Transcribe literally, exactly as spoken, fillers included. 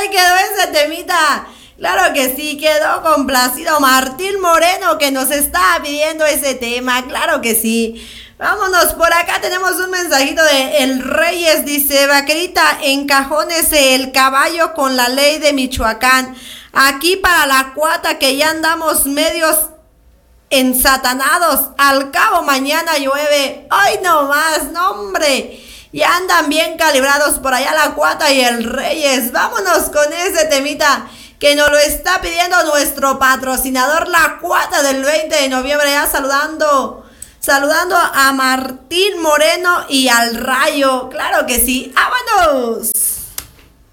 ahí quedó ese temita. Claro que sí, quedó complacido Martín Moreno que nos está pidiendo ese tema, claro que sí. Vámonos, por acá tenemos un mensajito de El Reyes, dice, vaquerita, encajónese el caballo con la ley de Michoacán. Aquí para la cuata que ya andamos medios ensatanados, al cabo mañana llueve. ¡Ay, no más, no hombre! Ya andan bien calibrados por allá la cuata y el Reyes. Vámonos con ese temita que nos lo está pidiendo nuestro patrocinador, la cuata del veinte de noviembre, ya saludando, saludando a Martín Moreno y al Rayo, claro que sí, ¡vámonos!